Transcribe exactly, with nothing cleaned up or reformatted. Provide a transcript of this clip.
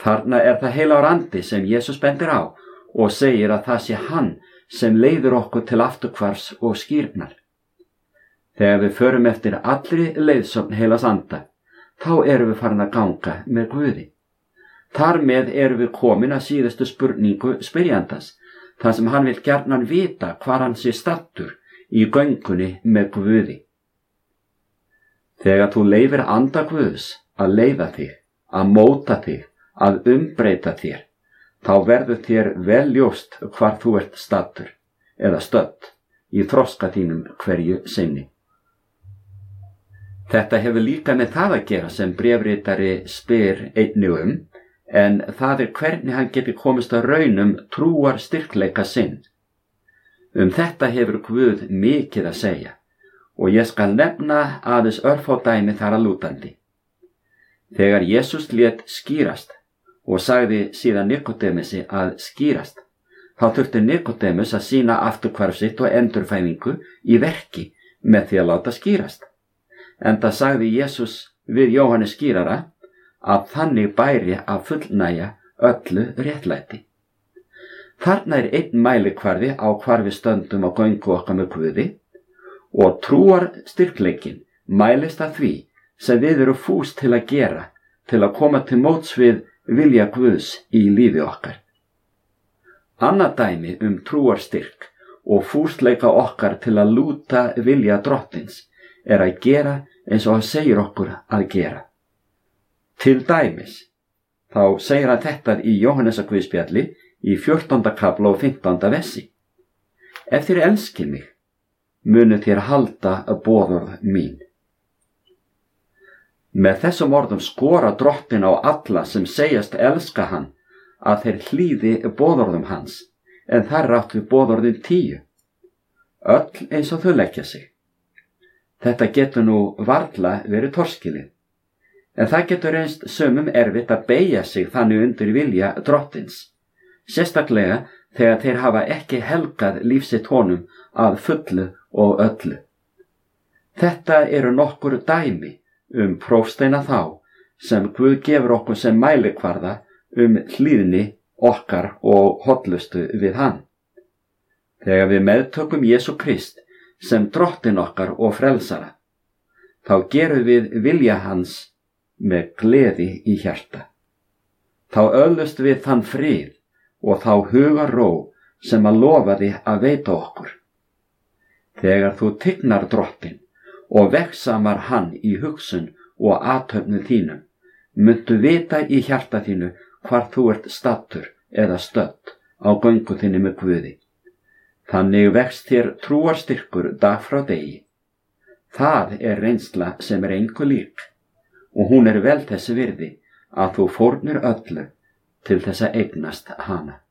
Þarna er það heilagur andi sem Jesús bendir á og segir að það sé hann sem leiðir okkur til afturhvarfs og skýrnar. Þegar við förum eftir allri leiðsögn heilags anda, þá erum við farin að ganga með Guði. Þar með erum við komin að síðustu spurningu spyrjandans, þar sem hann vil gjarnan vita hvar hann sé staddur í göngunni með Guði. Þegar þú leyfir anda Guðs að leiða þig, að móta þig, að umbreyta þér, þá verður þér vel ljóst hvar þú ert staddur eða stödd í þroska þínum hverju sinni. Þetta hefur líka með það að gera sem bréfritari spyr einnig um, en það er hvernig hann geti komist að raunum trúar styrkleika sinn. Um þetta hefur Guð mikið að segja og ég skal nefna aðeins örfá dæmi þar að lútandi. Þegar Jesús lét skýrast og sagði síðan Nikodemesi að skýrast, þá þurfti Nikodemus að sýna afturhvarf sitt og endurfæðingu í verki með því að láta skýrast. Enda sagði Jesús við Jóhannes skýrara að þannig bæri að fullnægja öllu réttlæti. Þarna er einn mælikvarði á hvar við stöndum á göngu okkar með Guði og trúar styrkleikin mælist að því sem við erum fús til að gera til að koma til móts við vilja Guðs í lífi okkar. Annað dæmi um trúarstyrk og fúsleika okkar til að lúta vilja drottins er að gera eins og hann segir okkur að gera. Til dæmis, þá segir hann þetta í Jóhannesarguðspjalli í fjórtánda kafla og fimmtánda versi. Ef þér elskið mig, munu þér halda boðorð mín. Með þessum orðum skora drottin á alla sem segjast elska hann að þeir hlýði boðorðum hans, en þar er átt við boðorðin tíu. Öll eins og þau leggja sig. Þetta getur nú varla verið torskilið, en það getur reynst sumum erfitt að beygja sig þannig undir vilja drottins, sérstaklega þegar þeir hafa ekki helgað lífsitt honum að fullu og öllu. Þetta eru nokkur dæmi um prófsteina þá sem Guð gefur okkur sem mælikvarða um hlýðni okkar og hollustu við hann. Þegar við meðtökum Jesú Krist sem drottin okkar og frelsara, þá gerum við vilja hans með gleði í hjarta. Þá öðlust við þann frið og þá hugarró sem að lofaði að veita okkur. Þegar þú tignar drottin og vegsamar hann í hugsun og athöfnu þínum, muntu vita í hjarta þínu hvar þú ert staddur eða stödd á göngu þinni með Guði. Þannig vext þér trúarstyrkur dag frá degi. Það er reynsla sem er engu lík og hún er vel þessi virði að þú fórnir öllu til þess að eignast hana.